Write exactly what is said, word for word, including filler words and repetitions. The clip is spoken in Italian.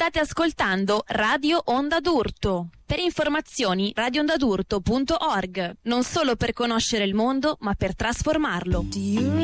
State ascoltando Radio Onda d'Urto. Per informazioni radio onda d'urto punto org. Non solo per conoscere il mondo, ma per trasformarlo.